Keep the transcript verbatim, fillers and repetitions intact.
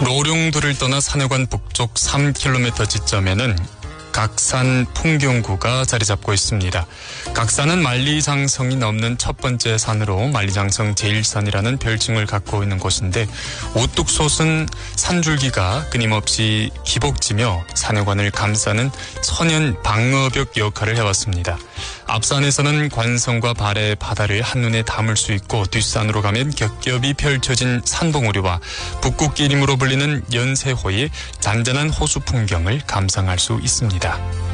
노룡도를 떠나 산해관 북쪽 삼 킬로미터 지점에는 각산 풍경구가 자리 잡고 있습니다. 각산은 만리장성이 넘는 첫 번째 산으로 만리장성 제일 산이라는 별칭을 갖고 있는 곳인데 오뚝 솟은 산줄기가 끊임없이 기복지며 산해관을 감싸는 천연 방어벽 역할을 해왔습니다. 앞산에서는 관성과 발의 바다를 한눈에 담을 수 있고 뒷산으로 가면 겹겹이 펼쳐진 산봉우리와 북극기림으로 불리는 연세호의 잔잔한 호수 풍경을 감상할 수 있습니다.